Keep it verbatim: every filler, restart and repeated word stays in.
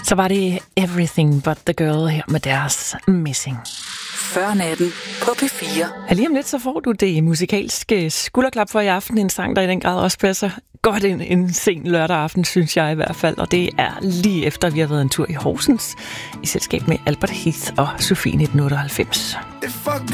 Så var det Everything But The Girl her med deres Missing. før natten på P fire. Ja, lige om lidt så får du det musikalske skulderklap for i aften. En sang, der i den grad også passer godt en, en sen lørdag aften, synes jeg i hvert fald. Og det er lige efter, vi har været en tur i Horsens i selskab med Albert Heath og Sofie nitten otteoghalvfems. If I